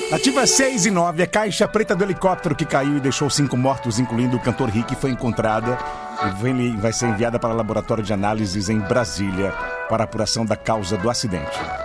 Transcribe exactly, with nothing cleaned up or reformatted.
Ativa seis e nove, a caixa preta do helicóptero que caiu e deixou cinco mortos, incluindo o cantor Rick, foi encontrada e vai ser enviada para o laboratório de análises em Brasília para a apuração da causa do acidente.